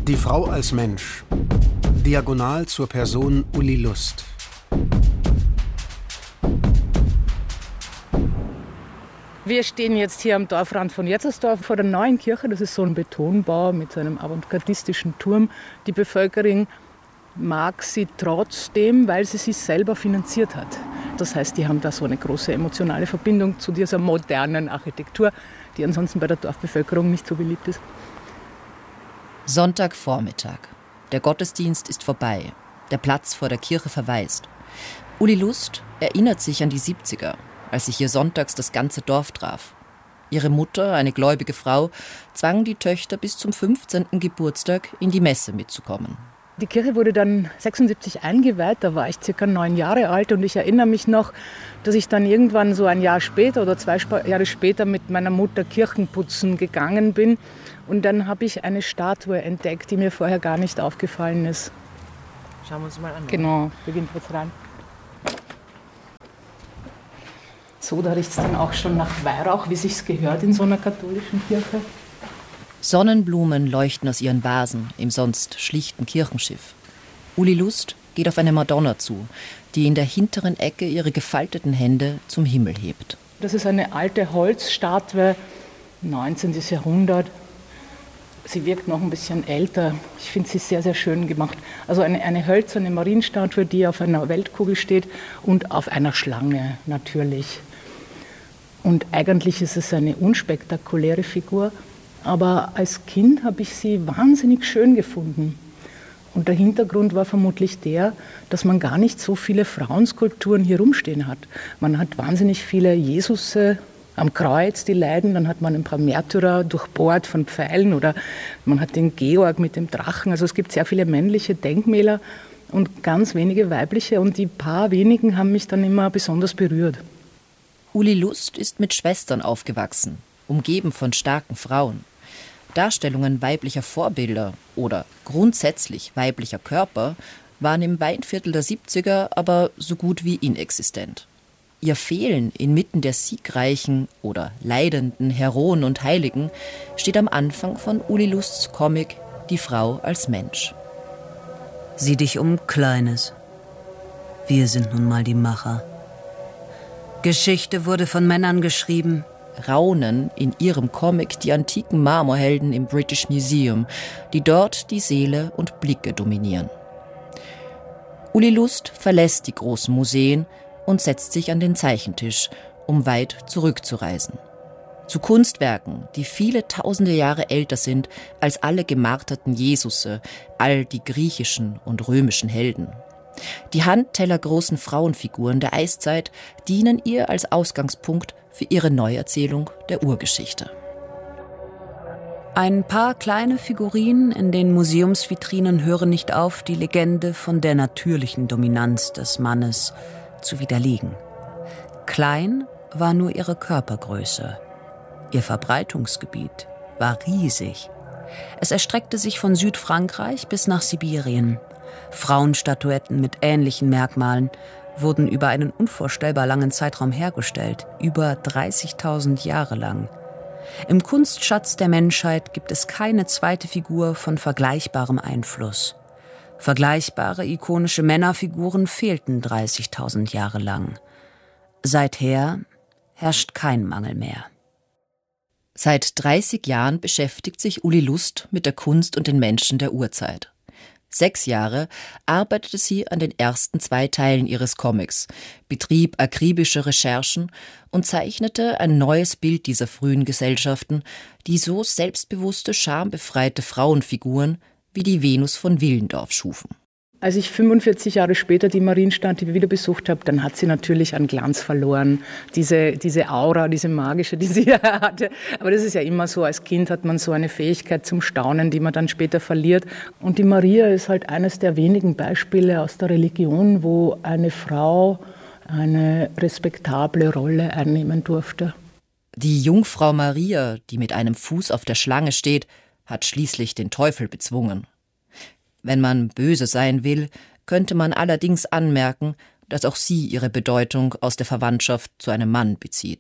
Die Frau als Mensch. Diagonal zur Person Uli Lust. Wir stehen jetzt hier am Dorfrand von Jetzersdorf vor der neuen Kirche. Das ist so ein Betonbau mit so einem avantgardistischen Turm. Die Bevölkerung mag sie trotzdem, weil sie sich selber finanziert hat. Das heißt, die haben da so eine große emotionale Verbindung zu dieser modernen Architektur, die ansonsten bei der Dorfbevölkerung nicht so beliebt ist. Sonntagvormittag. Der Gottesdienst ist vorbei. Der Platz vor der Kirche verwaist. Uli Lust erinnert sich an die 70er, als sich hier sonntags das ganze Dorf traf. Ihre Mutter, eine gläubige Frau, zwang die Töchter bis zum 15. Geburtstag in die Messe mitzukommen. Die Kirche wurde dann 76 eingeweiht, da war ich ca. 9 Jahre alt und ich erinnere mich noch, dass ich dann irgendwann so ein Jahr später oder 2 Jahre später mit meiner Mutter Kirchenputzen gegangen bin und dann habe ich eine Statue entdeckt, die mir vorher gar nicht aufgefallen ist. Schauen wir uns mal an. Genau, wir gehen kurz rein. So, da riecht es dann auch schon nach Weihrauch, wie sich's gehört in so einer katholischen Kirche. Sonnenblumen leuchten aus ihren Vasen im sonst schlichten Kirchenschiff. Uli Lust geht auf eine Madonna zu, die in der hinteren Ecke ihre gefalteten Hände zum Himmel hebt. Das ist eine alte Holzstatue, 19. Jahrhundert. Sie wirkt noch ein bisschen älter. Ich finde sie sehr, sehr schön gemacht. Also eine hölzerne Marienstatue, die auf einer Weltkugel steht und auf einer Schlange natürlich. Und eigentlich ist es eine unspektakuläre Figur. Aber als Kind habe ich sie wahnsinnig schön gefunden. Und der Hintergrund war vermutlich der, dass man gar nicht so viele Frauenskulpturen hier rumstehen hat. Man hat wahnsinnig viele Jesusse am Kreuz, die leiden. Dann hat man ein paar Märtyrer durchbohrt von Pfeilen oder man hat den Georg mit dem Drachen. Also es gibt sehr viele männliche Denkmäler und ganz wenige weibliche. Und die paar wenigen haben mich dann immer besonders berührt. Uli Lust ist mit Schwestern aufgewachsen, umgeben von starken Frauen. Darstellungen weiblicher Vorbilder oder grundsätzlich weiblicher Körper waren im Weinviertel der 70er aber so gut wie inexistent. Ihr Fehlen inmitten der siegreichen oder leidenden Heroen und Heiligen steht am Anfang von Uli Lusts Comic Die Frau als Mensch. Sieh dich um, Kleines. Wir sind nun mal die Macher. Geschichte wurde von Männern geschrieben. Raunen in ihrem Comic die antiken Marmorhelden im British Museum, die dort die Seele und Blicke dominieren. Uli Lust verlässt die großen Museen und setzt sich an den Zeichentisch, um weit zurückzureisen. Zu Kunstwerken, die viele tausende Jahre älter sind als alle gemarterten Jesusse, all die griechischen und römischen Helden. Die handtellergroßen Frauenfiguren der Eiszeit dienen ihr als Ausgangspunkt für ihre Neuerzählung der Urgeschichte. Ein paar kleine Figurinen in den Museumsvitrinen hören nicht auf, die Legende von der natürlichen Dominanz des Mannes zu widerlegen. Klein war nur ihre Körpergröße. Ihr Verbreitungsgebiet war riesig. Es erstreckte sich von Südfrankreich bis nach Sibirien. Frauenstatuetten mit ähnlichen Merkmalen wurden über einen unvorstellbar langen Zeitraum hergestellt, über 30.000 Jahre lang. Im Kunstschatz der Menschheit gibt es keine zweite Figur von vergleichbarem Einfluss. Vergleichbare ikonische Männerfiguren fehlten 30.000 Jahre lang. Seither herrscht kein Mangel mehr. Seit 30 Jahren beschäftigt sich Uli Lust mit der Kunst und den Menschen der Urzeit. 6 Jahre arbeitete sie an den ersten 2 Teilen ihres Comics, betrieb akribische Recherchen und zeichnete ein neues Bild dieser frühen Gesellschaften, die so selbstbewusste, schambefreite Frauenfiguren wie die Venus von Willendorf schufen. Als ich 45 Jahre später die Marienstatue wieder besucht habe, dann hat sie natürlich an Glanz verloren. Diese Aura, diese magische, die sie hatte. Aber das ist ja immer so, als Kind hat man so eine Fähigkeit zum Staunen, die man dann später verliert. Und die Maria ist halt eines der wenigen Beispiele aus der Religion, wo eine Frau eine respektable Rolle einnehmen durfte. Die Jungfrau Maria, die mit einem Fuß auf der Schlange steht, hat schließlich den Teufel bezwungen. Wenn man böse sein will, könnte man allerdings anmerken, dass auch sie ihre Bedeutung aus der Verwandtschaft zu einem Mann bezieht.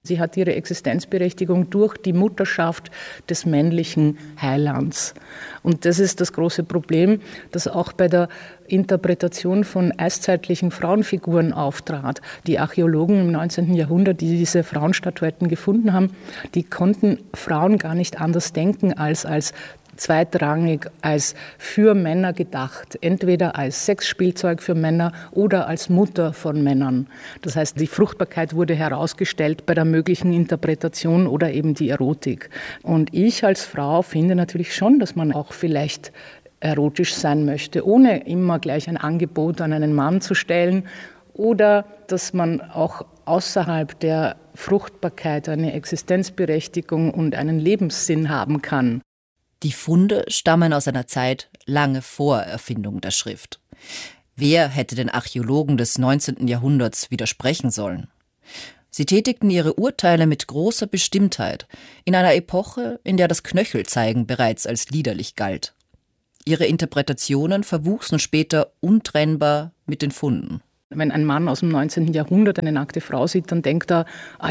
Sie hat ihre Existenzberechtigung durch die Mutterschaft des männlichen Heilands. Und das ist das große Problem, das auch bei der Interpretation von eiszeitlichen Frauenfiguren auftrat. Die Archäologen im 19. Jahrhundert, die diese Frauenstatuetten gefunden haben, die konnten Frauen gar nicht anders denken als zweitrangig, als für Männer gedacht, entweder als Sexspielzeug für Männer oder als Mutter von Männern. Das heißt, die Fruchtbarkeit wurde herausgestellt bei der möglichen Interpretation oder eben die Erotik. Und ich als Frau finde natürlich schon, dass man auch vielleicht erotisch sein möchte, ohne immer gleich ein Angebot an einen Mann zu stellen, oder dass man auch außerhalb der Fruchtbarkeit eine Existenzberechtigung und einen Lebenssinn haben kann. Die Funde stammen aus einer Zeit lange vor Erfindung der Schrift. Wer hätte den Archäologen des 19. Jahrhunderts widersprechen sollen? Sie tätigten ihre Urteile mit großer Bestimmtheit in einer Epoche, in der das Knöchelzeigen bereits als liederlich galt. Ihre Interpretationen verwuchsen später untrennbar mit den Funden. Wenn ein Mann aus dem 19. Jahrhundert eine nackte Frau sieht, dann denkt er,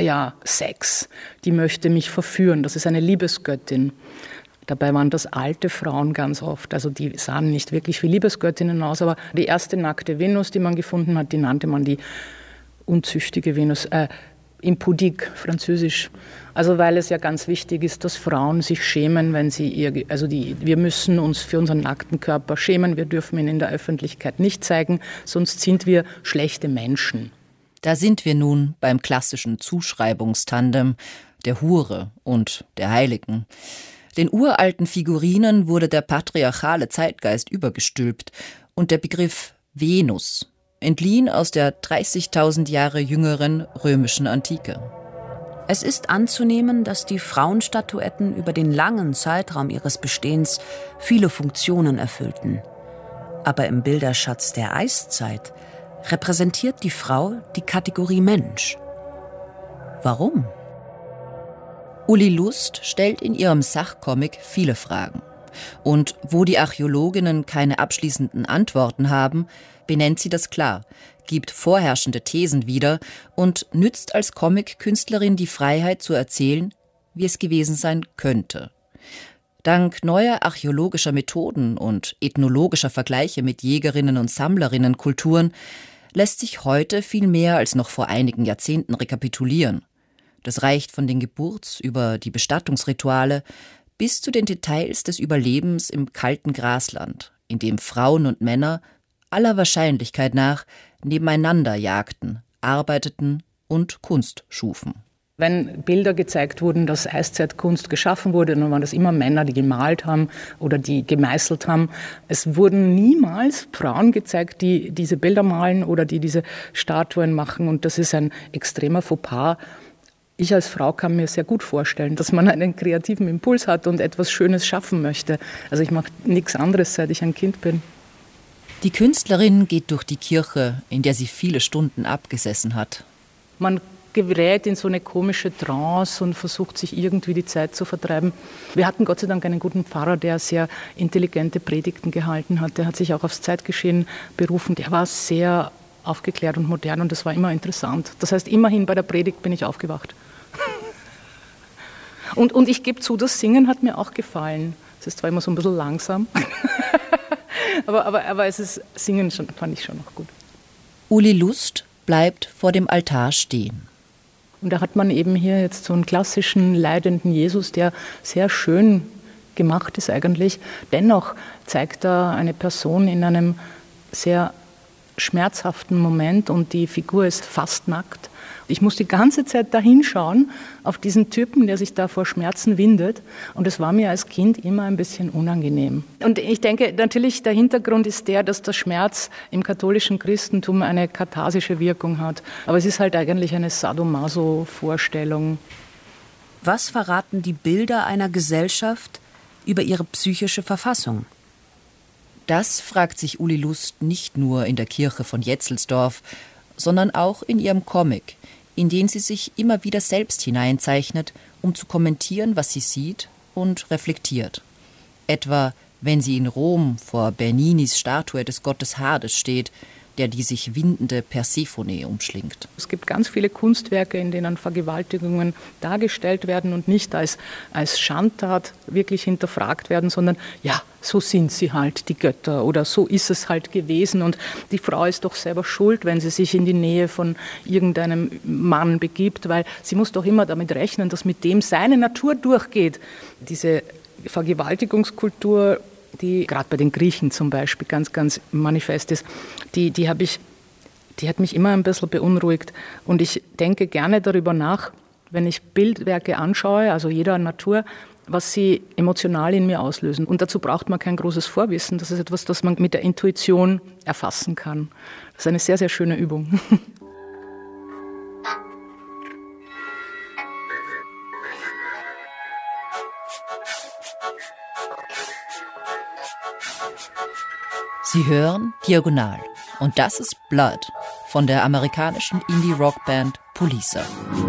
Sex, die möchte mich verführen, das ist eine Liebesgöttin. Dabei waren das alte Frauen ganz oft, also die sahen nicht wirklich wie Liebesgöttinnen aus, aber die erste nackte Venus, die man gefunden hat, die nannte man die unzüchtige Venus, impudique, französisch. Also weil es ja ganz wichtig ist, dass Frauen sich schämen, wenn wir müssen uns für unseren nackten Körper schämen, wir dürfen ihn in der Öffentlichkeit nicht zeigen, sonst sind wir schlechte Menschen. Da sind wir nun beim klassischen Zuschreibungstandem der Hure und der Heiligen. Den uralten Figurinen wurde der patriarchale Zeitgeist übergestülpt und der Begriff Venus entliehen aus der 30.000 Jahre jüngeren römischen Antike. Es ist anzunehmen, dass die Frauenstatuetten über den langen Zeitraum ihres Bestehens viele Funktionen erfüllten. Aber im Bilderschatz der Eiszeit repräsentiert die Frau die Kategorie Mensch. Warum? Uli Lust stellt in ihrem Sachcomic viele Fragen. Und wo die Archäologinnen keine abschließenden Antworten haben, benennt sie das klar, gibt vorherrschende Thesen wieder und nützt als Comic-Künstlerin die Freiheit zu erzählen, wie es gewesen sein könnte. Dank neuer archäologischer Methoden und ethnologischer Vergleiche mit Jägerinnen- und Sammlerinnenkulturen lässt sich heute viel mehr als noch vor einigen Jahrzehnten rekapitulieren. Das reicht von den Geburts- über die Bestattungsrituale bis zu den Details des Überlebens im kalten Grasland, in dem Frauen und Männer aller Wahrscheinlichkeit nach nebeneinander jagten, arbeiteten und Kunst schufen. Wenn Bilder gezeigt wurden, dass Eiszeitkunst geschaffen wurde, dann waren das immer Männer, die gemalt haben oder die gemeißelt haben. Es wurden niemals Frauen gezeigt, die diese Bilder malen oder die diese Statuen machen. Und das ist ein extremer Fauxpas. Ich als Frau kann mir sehr gut vorstellen, dass man einen kreativen Impuls hat und etwas Schönes schaffen möchte. Also ich mache nichts anderes, seit ich ein Kind bin. Die Künstlerin geht durch die Kirche, in der sie viele Stunden abgesessen hat. Man gerät in so eine komische Trance und versucht, sich irgendwie die Zeit zu vertreiben. Wir hatten Gott sei Dank einen guten Pfarrer, der sehr intelligente Predigten gehalten hat. Der hat sich auch aufs Zeitgeschehen berufen. Der war sehr aufgeklärt und modern und das war immer interessant. Das heißt, immerhin bei der Predigt bin ich aufgewacht. Und ich gebe zu, das Singen hat mir auch gefallen. Es ist zwar immer so ein bisschen langsam, aber Singen fand ich schon noch gut. Uli Lust bleibt vor dem Altar stehen. Und da hat man eben hier jetzt so einen klassischen leidenden Jesus, der sehr schön gemacht ist eigentlich. Dennoch zeigt er eine Person in einem sehr schmerzhaften Moment und die Figur ist fast nackt. Ich muss die ganze Zeit da hinschauen, auf diesen Typen, der sich da vor Schmerzen windet. Und es war mir als Kind immer ein bisschen unangenehm. Und ich denke, natürlich, der Hintergrund ist der, dass der Schmerz im katholischen Christentum eine katharsische Wirkung hat. Aber es ist halt eigentlich eine Sadomaso-Vorstellung. Was verraten die Bilder einer Gesellschaft über ihre psychische Verfassung? Das fragt sich Uli Lust nicht nur in der Kirche von Jetzelsdorf, sondern auch in ihrem Comic, in den sie sich immer wieder selbst hineinzeichnet, um zu kommentieren, was sie sieht und reflektiert. Etwa, wenn sie in Rom vor Berninis Statue des Gottes Hades steht, der die sich windende Persephone umschlingt. Es gibt ganz viele Kunstwerke, in denen Vergewaltigungen dargestellt werden und nicht als Schandtat wirklich hinterfragt werden, sondern ja, so sind sie halt, die Götter, oder so ist es halt gewesen und die Frau ist doch selber schuld, wenn sie sich in die Nähe von irgendeinem Mann begibt, weil sie muss doch immer damit rechnen, dass mit dem seine Natur durchgeht. Diese Vergewaltigungskultur, die gerade bei den Griechen zum Beispiel ganz, ganz manifest ist, die hat mich immer ein bisschen beunruhigt. Und ich denke gerne darüber nach, wenn ich Bildwerke anschaue, also jeder Natur, was sie emotional in mir auslösen. Und dazu braucht man kein großes Vorwissen. Das ist etwas, das man mit der Intuition erfassen kann. Das ist eine sehr, sehr schöne Übung. Sie hören Diagonal. Und das ist Blood von der amerikanischen Indie-Rock-Band Poliça.